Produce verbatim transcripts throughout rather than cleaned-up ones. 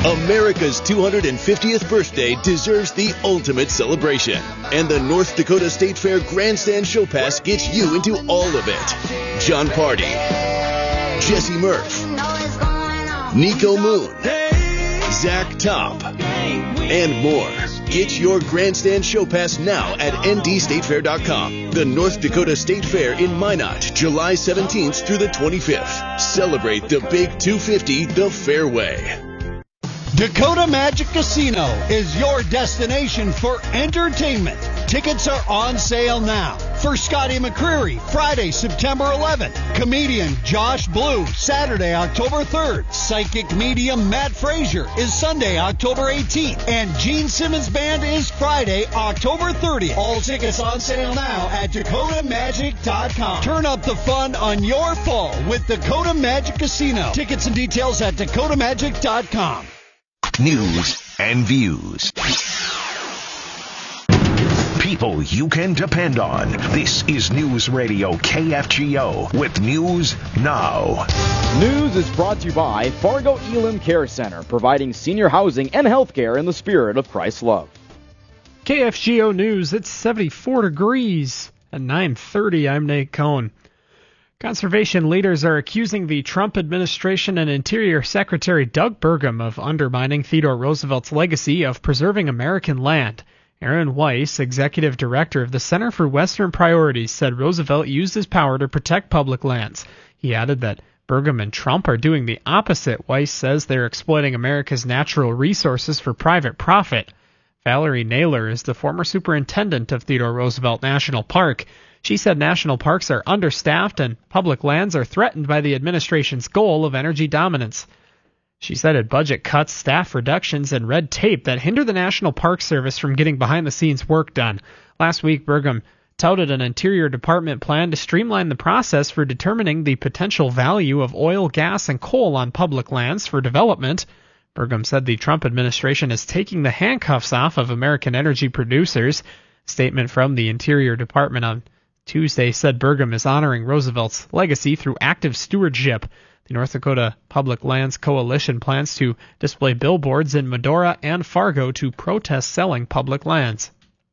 America's two hundred fiftieth birthday deserves the ultimate celebration. And the North Dakota State Fair Grandstand Show Pass gets you into all of it. John Party, Jesse Murph, Nico Moon, Zach Top, and more. Get your Grandstand Show Pass now at N D state fair dot com. The North Dakota State Fair in Minot, July seventeenth through the twenty-fifth. Celebrate the Big two fifty the fair way. Dakota Magic Casino is your destination for entertainment. Tickets are on sale now. For Scotty McCreery, Friday, September eleventh. Comedian Josh Blue, Saturday, October third. Psychic medium Matt Frazier is Sunday, October eighteenth. And Gene Simmons Band is Friday, October thirtieth. All tickets on sale now at dakota magic dot com. Turn up the fun on your fall with Dakota Magic Casino. Tickets and details at dakota magic dot com. News and views. People you can depend on. This is News Radio K F G O with News Now. News is brought to you by Fargo Elam Care Center, providing senior housing and health care in the spirit of Christ's love. K F G O News, it's seventy-four degrees at nine thirty. I'm Nate Cohn. Conservation leaders are accusing the Trump administration and Interior Secretary Doug Burgum of undermining Theodore Roosevelt's legacy of preserving American land. Aaron Weiss, executive director of the Center for Western Priorities, said Roosevelt used his power to protect public lands. He added that Burgum and Trump are doing the opposite. Weiss says they're exploiting America's natural resources for private profit. Valerie Naylor is the former superintendent of Theodore Roosevelt National Park. She said national parks are understaffed and public lands are threatened by the administration's goal of energy dominance. She cited budget cuts, staff reductions, and red tape that hinder the National Park Service from getting behind-the-scenes work done. Last week, Burgum touted an Interior Department plan to streamline the process for determining the potential value of oil, gas, and coal on public lands for development. Burgum said the Trump administration is taking the handcuffs off of American energy producers. A statement from the Interior Department on Tuesday said Burgum is honoring Roosevelt's legacy through active stewardship. The North Dakota Public Lands Coalition plans to display billboards in Medora and Fargo to protest selling public lands.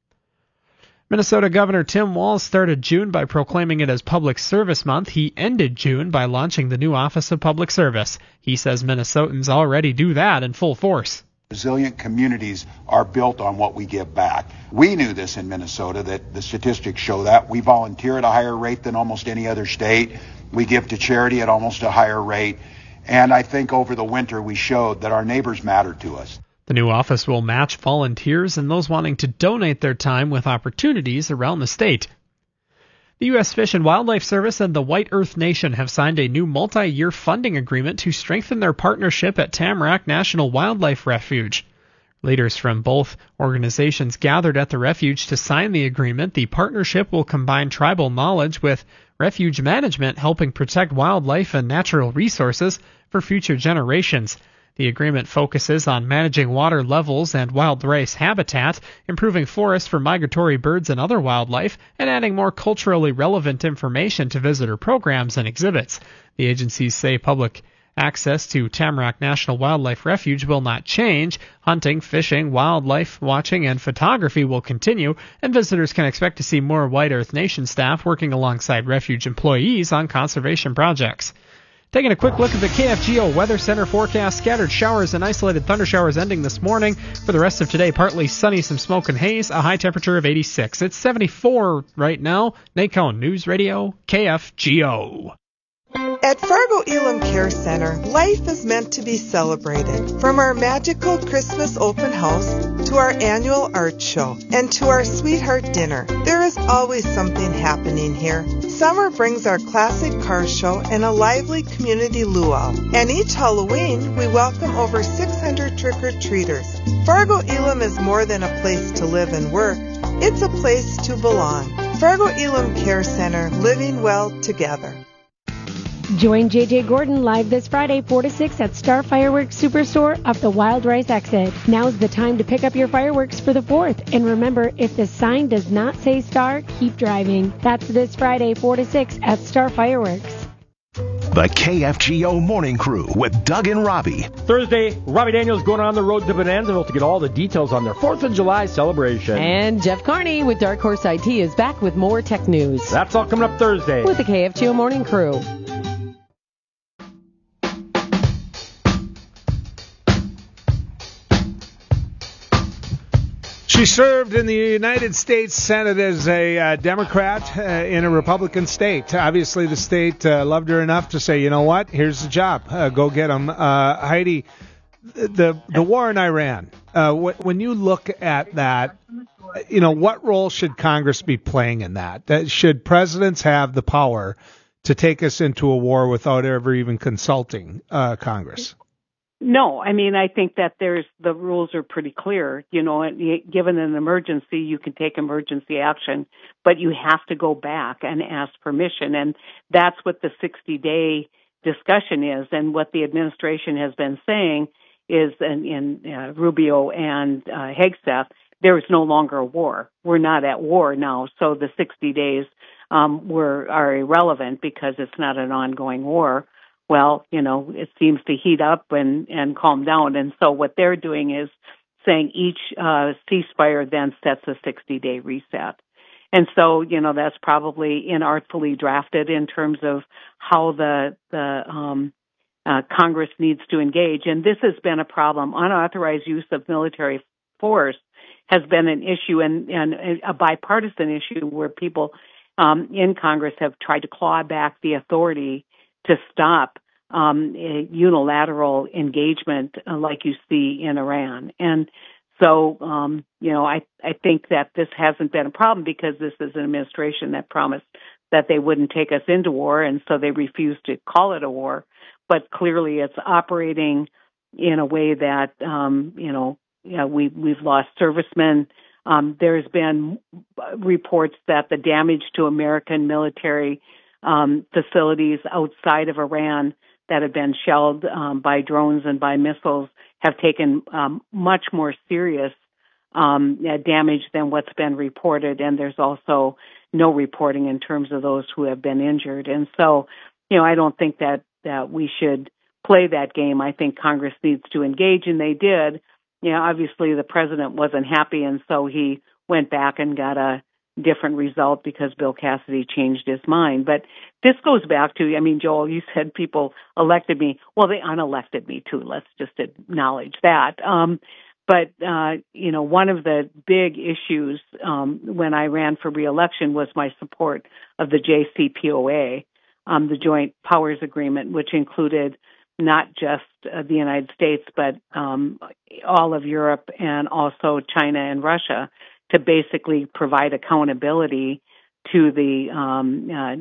Minnesota Governor Tim Walz started June by proclaiming it as Public Service Month. He ended June by launching the new Office of Public Service. He says Minnesotans already do that in full force. Resilient communities are built on what we give back. We knew this in Minnesota, that the statistics show that. We volunteer at a higher rate than almost any other state. We give to charity at almost a higher rate. And I think over the winter we showed that our neighbors matter to us. The new office will match volunteers and those wanting to donate their time with opportunities around the state. The U S Fish and Wildlife Service and the White Earth Nation have signed a new multi-year funding agreement to strengthen their partnership at Tamarack National Wildlife Refuge. Leaders from both organizations gathered at the refuge to sign the agreement. The partnership will combine tribal knowledge with refuge management, helping protect wildlife and natural resources for future generations. The agreement focuses on managing water levels and wild rice habitat, improving forests for migratory birds and other wildlife, and adding more culturally relevant information to visitor programs and exhibits. The agencies say public access to Tamarack National Wildlife Refuge will not change. Hunting, fishing, wildlife watching, and photography will continue, and visitors can expect to see more White Earth Nation staff working alongside refuge employees on conservation projects. Taking a quick look at the K F G O Weather Center forecast. Scattered showers and isolated thundershowers ending this morning. For the rest of today, partly sunny, some smoke and haze, a high temperature of eighty-six. It's seventy-four right now. Nate Cohn, News Radio, K F G O. At Fargo Elam Care Center, life is meant to be celebrated. From our magical Christmas open house to our annual art show and to our sweetheart dinner, there is always something happening here. Summer brings our classic car show and a lively community luau. And each Halloween, we welcome over six hundred trick-or-treaters. Fargo Elam is more than a place to live and work. It's a place to belong. Fargo Elam Care Center, living well together. Join J J Gordon live this Friday, four to six at Star Fireworks Superstore off the Wild Rice exit. Now's the time to pick up your fireworks for the fourth. And remember, if the sign does not say Star, keep driving. That's this Friday, four to six at Star Fireworks. The K F G O Morning Crew with Doug and Robbie. Thursday, Robbie Daniels going on the road to Bonanzaville to get all the details on their fourth of July celebration. And Jeff Carney with Dark Horse I T is back with more tech news. That's all coming up Thursday with the K F G O Morning Crew. She served in the United States Senate as a uh, Democrat uh, in a Republican state. Obviously, the state uh, loved her enough to say, you know what, here's the job. Uh, go get them. Uh, Heidi, the the war in Iran, uh, wh- when you look at that, you know, what role should Congress be playing in that? That should presidents have the power to take us into a war without ever even consulting uh, Congress? No, I mean, I think that there's the rules are pretty clear. You know, given an emergency, you can take emergency action, but you have to go back and ask permission. And that's what the sixty-day discussion is. And what the administration has been saying is, in, in uh, Rubio and uh, Hegseth, there is no longer a war. We're not at war now. So the sixty days um, were are irrelevant because it's not an ongoing war. Well, you know, it seems to heat up and, and calm down. And so what they're doing is saying each uh, ceasefire then sets a sixty-day reset. And so, you know, that's probably inartfully drafted in terms of how the, the um, uh, Congress needs to engage. And this has been a problem. Unauthorized use of military force has been an issue and, and a bipartisan issue where people um, in Congress have tried to claw back the authority to stop um, unilateral engagement uh, like you see in Iran. And so, um, you know, I, I think that this hasn't been a problem because this is an administration that promised that they wouldn't take us into war, and so they refused to call it a war. But clearly it's operating in a way that, um, you know, you know we, we've lost servicemen. Um, there's been reports that the damage to American military Um, facilities outside of Iran that have been shelled um, by drones and by missiles have taken um, much more serious um, damage than what's been reported. And there's also no reporting in terms of those who have been injured. And so, you know, I don't think that, that we should play that game. I think Congress needs to engage, and they did. You know, obviously the president wasn't happy, and so he went back and got a different result because Bill Cassidy changed his mind. But this goes back to, I mean, Joel, you said people elected me. Well, they unelected me too. Let's just acknowledge that. Um, but, uh, you know, one of the big issues um, when I ran for re-election was my support of the J C P O A, um, the Joint Powers Agreement, which included not just uh, the United States, but um, all of Europe and also China and Russia, to basically provide accountability to the um, uh,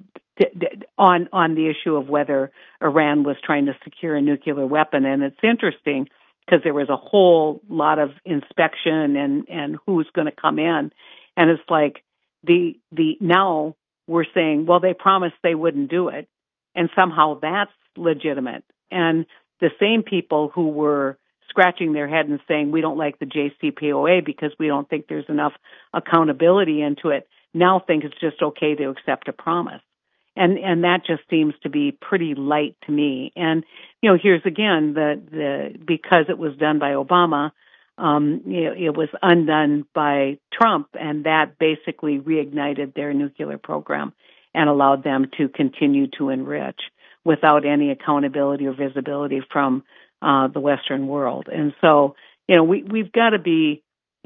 d- d- on on the issue of whether Iran was trying to secure a nuclear weapon. And it's interesting because there was a whole lot of inspection and, and who's going to come in, and it's like the the now we're saying, well, they promised they wouldn't do it, and somehow that's legitimate. And the same people who were scratching their head and saying we don't like the J C P O A because we don't think there's enough accountability into it, now think it's just okay to accept a promise. And and that just seems to be pretty light to me. And, you know, here's again, the, the because it was done by Obama, um, you know, it was undone by Trump, and that basically reignited their nuclear program and allowed them to continue to enrich without any accountability or visibility from Uh, the Western world. And so, you know, we, we've got to be,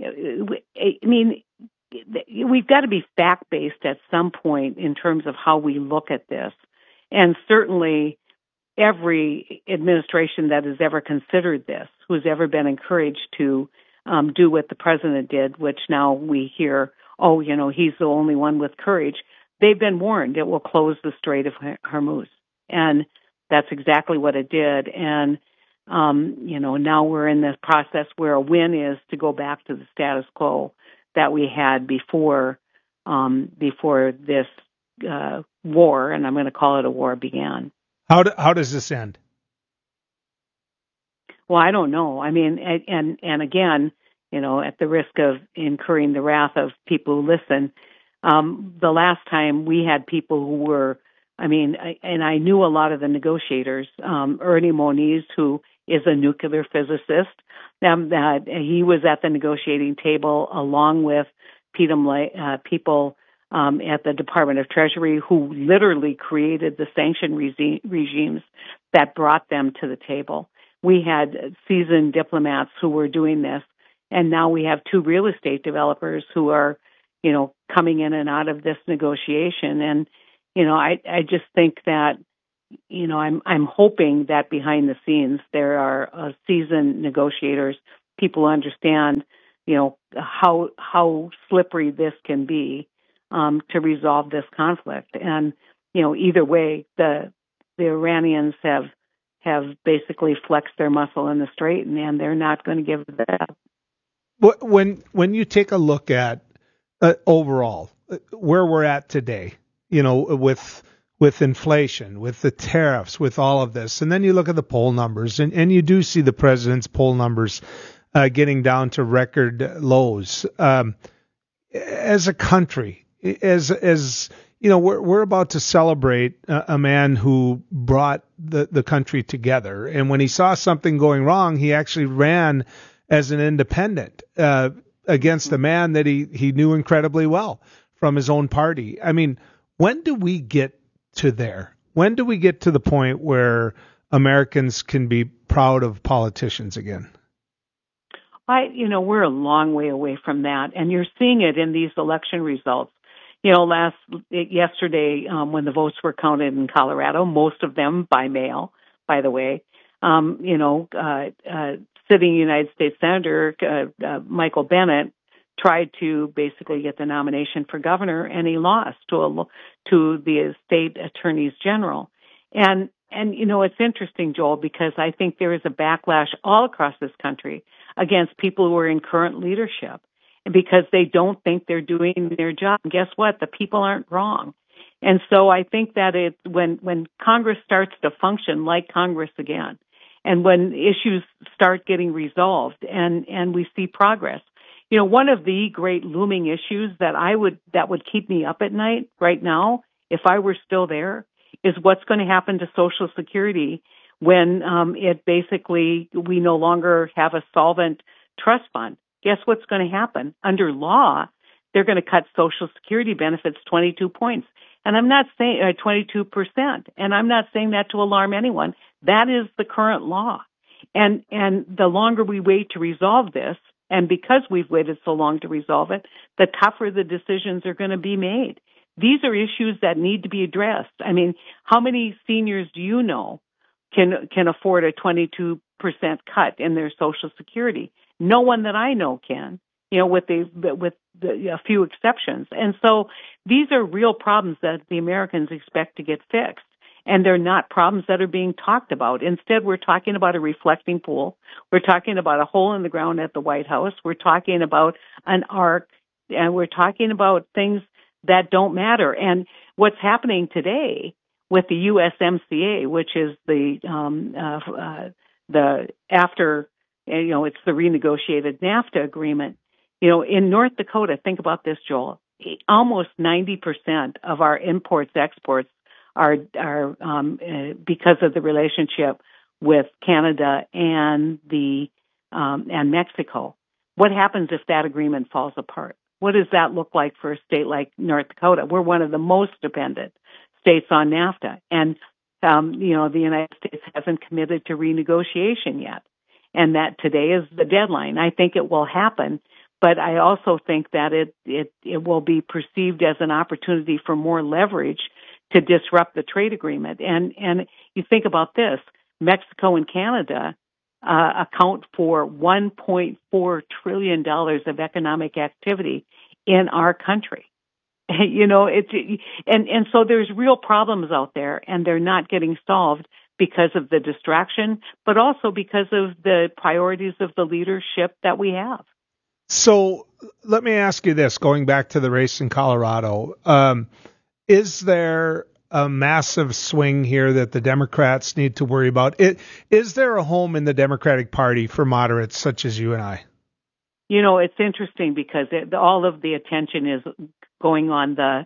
I mean, we've got to be fact-based at some point in terms of how we look at this. And certainly every administration that has ever considered this, who's ever been encouraged to um, do what the president did, which now we hear, oh, you know, he's the only one with courage, they've been warned it will close the Strait of Hormuz. And that's exactly what it did. And Um, you know, now we're in this process where a win is to go back to the status quo that we had before, um, before this uh, war, and I'm going to call it a war, began. How do, how does this end? Well, I don't know. I mean, and, and and again, you know, at the risk of incurring the wrath of people who listen, um, the last time we had people who were I mean, I, and I knew a lot of the negotiators. Um, Ernie Moniz, who is a nuclear physicist, um, that he was at the negotiating table along with uh, people um, at the Department of Treasury who literally created the sanction regi- regimes that brought them to the table. We had seasoned diplomats who were doing this, and now we have two real estate developers who are, you know, coming in and out of this negotiation. And, you know, I, I just think that, you know, I'm I'm hoping that behind the scenes there are uh, seasoned negotiators, people who understand, you know, how how slippery this can be um, to resolve this conflict. And, you know, either way, the the Iranians have have basically flexed their muscle in the strait, and, and they're not going to give that up. When when you take a look at uh, overall where we're at today, you know, with with inflation, with the tariffs, with all of this, and then you look at the poll numbers, and, and you do see the president's poll numbers uh, getting down to record lows. Um, as a country, as as you know, we're we're about to celebrate a, a man who brought the, the country together, and when he saw something going wrong, he actually ran as an independent uh, against a man that he, he knew incredibly well from his own party. I mean, when do we get to there? When do we get to the point where Americans can be proud of politicians again? I, you know, we're a long way away from that, and you're seeing it in these election results. You know, last yesterday um, when the votes were counted in Colorado, most of them by mail, by the way, um, you know, uh, uh, sitting United States Senator uh, uh, Michael Bennet tried to basically get the nomination for governor, and he lost to a, to the state attorneys general. And and you know, it's interesting, Joel, because I think there is a backlash all across this country against people who are in current leadership, because they don't think they're doing their job. And guess what? The people aren't wrong. And so I think that it when when Congress starts to function like Congress again, and when issues start getting resolved and, and we see progress. You know, one of the great looming issues that I would, that would keep me up at night right now, if I were still there, is what's going to happen to Social Security when um, it basically, we no longer have a solvent trust fund. Guess what's going to happen? Under law, they're going to cut Social Security benefits twenty-two points. And I'm not saying uh, twenty-two percent. And I'm not saying that to alarm anyone. That is the current law. And and the longer we wait to resolve this, and because we've waited so long to resolve it, the tougher the decisions are going to be made. These are issues that need to be addressed. I mean, how many seniors do you know can can afford a twenty-two percent cut in their Social Security? No one that I know can, you know, with the with the, a few exceptions. And so these are real problems that the Americans expect to get fixed. And they're not problems that are being talked about. Instead, we're talking about a reflecting pool. We're talking about a hole in the ground at the White House. We're talking about an arc, and we're talking about things that don't matter. And what's happening today with the U S M C A, which is the um, uh, uh, the after, you know, it's the renegotiated NAFTA agreement. You know, in North Dakota, think about this, Joel. Almost ninety percent of our imports, exports are are um, uh, because of the relationship with Canada and the um, and Mexico. What happens if that agreement falls apart? What does that look like for a state like North Dakota? We're one of the most dependent states on NAFTA, and um, you know the United States hasn't committed to renegotiation yet, and that today is the deadline. I think it will happen, but I also think that it it it will be perceived as an opportunity for more leverage to disrupt the trade agreement. And and you think about this: Mexico and Canada uh, account for one point four trillion dollars of economic activity in our country. You know, it's and and so there's real problems out there, and they're not getting solved because of the distraction, but also because of the priorities of the leadership that we have. So let me ask you this: going back to the race in Colorado, um, is there a massive swing here that the Democrats need to worry about? It, is there a home in the Democratic Party for moderates such as you and I? You know, it's interesting because it, all of the attention is going on the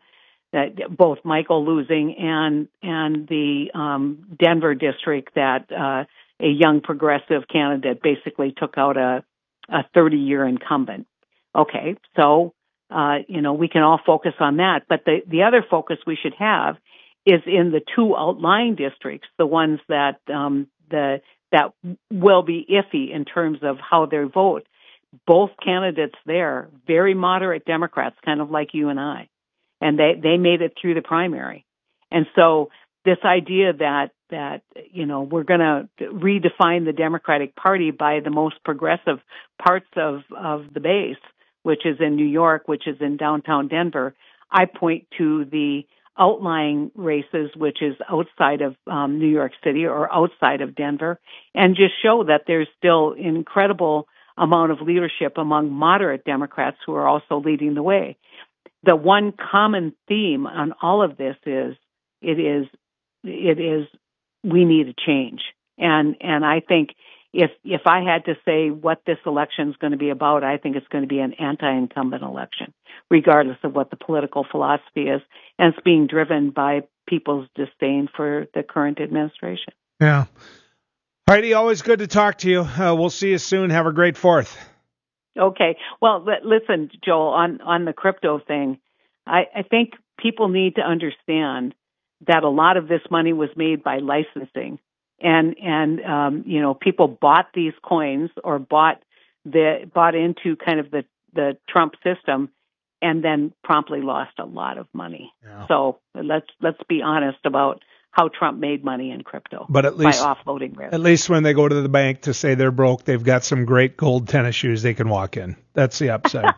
that both Michael losing and and the um, Denver district that uh, a young progressive candidate basically took out a a thirty-year incumbent. Okay, so uh, you know we can all focus on that, but the the other focus we should have is in the two outlying districts, the ones that um, the that will be iffy in terms of how they vote. Both candidates there, very moderate Democrats, kind of like you and I, and they, they made it through the primary. And so this idea that, that you know, we're going to redefine the Democratic Party by the most progressive parts of, of the base, which is in New York, which is in downtown Denver, I point to the outlying races, which is outside of um, New York City or outside of Denver, and just show that there's still incredible amount of leadership among moderate Democrats who are also leading the way. The one common theme on all of this is it is it is we need a change. And and I think if if I had to say what this election is going to be about, I think it's going to be an anti-incumbent election, regardless of what the political philosophy is, and it's being driven by people's disdain for the current administration. Yeah. Heidi, always good to talk to you. Uh, we'll see you soon. Have a great fourth. Okay. Well, listen, Joel, on, on the crypto thing, I, I think people need to understand that a lot of this money was made by licensing. And, and um, you know, people bought these coins or bought the bought into kind of the, the Trump system and then promptly lost a lot of money. Yeah. So let's let's be honest about how Trump made money in crypto, but at least, by offloading risk. At least when they go to the bank to say they're broke, they've got some great gold tennis shoes they can walk in. That's the upside.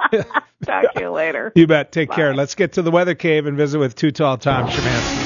Talk to you later. You bet. Take Bye. care. Let's get to the weather cave and visit with Too Tall Tom Szymanski.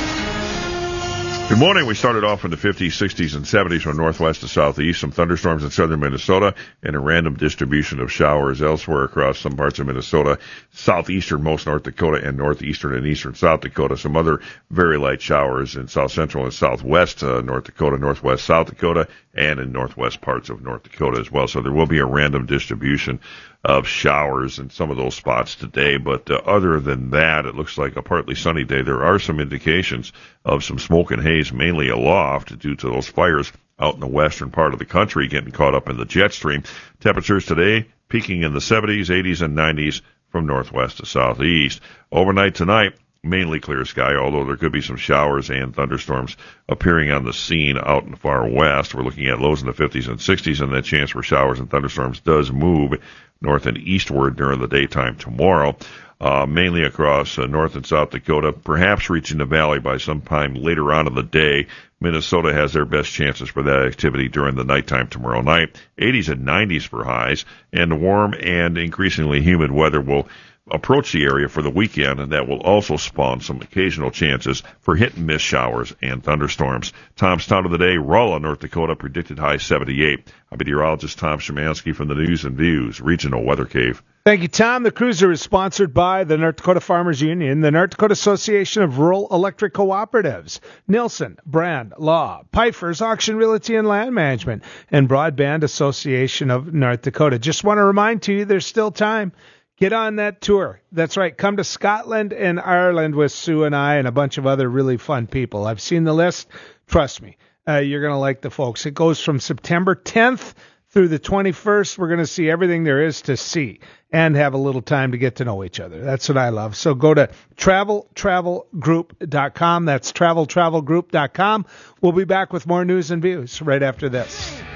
Good morning. We started off in the fifties, sixties, and seventies from northwest to southeast. Some thunderstorms in southern Minnesota and a random distribution of showers elsewhere across some parts of Minnesota, southeastern most North Dakota, and northeastern and eastern South Dakota. Some other very light showers in south central and southwest uh, North Dakota, northwest South Dakota, and in northwest parts of North Dakota as well. So there will be a random distribution of showers in some of those spots today. But uh, other than that, it looks like a partly sunny day. There are some indications of some smoke and haze, mainly aloft, due to those fires out in the western part of the country getting caught up in the jet stream. Temperatures today peaking in the seventies, eighties, and nineties from northwest to southeast. Overnight tonight, mainly clear sky, although there could be some showers and thunderstorms appearing on the scene out in the far west. We're looking at lows in the fifties and sixties, and that chance for showers and thunderstorms does move north and eastward during the daytime tomorrow, uh, mainly across uh, North and South Dakota, perhaps reaching the valley by sometime later on in the day. Minnesota has their best chances for that activity during the nighttime tomorrow night. eighties and nineties for highs, and warm and increasingly humid weather will approach the area for the weekend, and that will also spawn some occasional chances for hit-and-miss showers and thunderstorms. Tom's Town of the Day, Rolla, North Dakota, predicted high seventy-eight. I'm meteorologist Tom Szymanski from the News and Views Regional Weather Cave. Thank you, Tom. The cruiser is sponsored by the North Dakota Farmers Union, the North Dakota Association of Rural Electric Cooperatives, Nilson, Brand, Law, Pfeiffer's Auction Realty and Land Management, and Broadband Association of North Dakota. Just want to remind you, there's still time. Get on that tour. That's right. Come to Scotland and Ireland with Sue and I and a bunch of other really fun people. I've seen the list. Trust me, uh, you're going to like the folks. It goes from September tenth through the twenty-first. We're going to see everything there is to see and have a little time to get to know each other. That's what I love. So go to travel travel group dot com. That's travel travel group dot com. We'll be back with more news and views right after this.